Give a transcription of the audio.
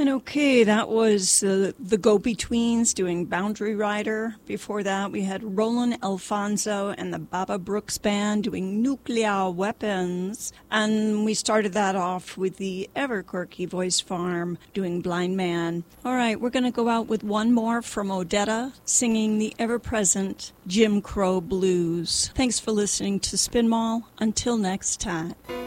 And okay, that was the Go-Betweens doing Boundary Rider. Before that, we had Roland Alfonso and the Baba Brooks Band doing Nuclear Weapons. And we started that off with the ever quirky Voice Farm doing Blind Man. All right, we're going to go out with one more from Odetta singing the ever-present Jim Crow Blues. Thanks for listening to Spin Mall. Until next time.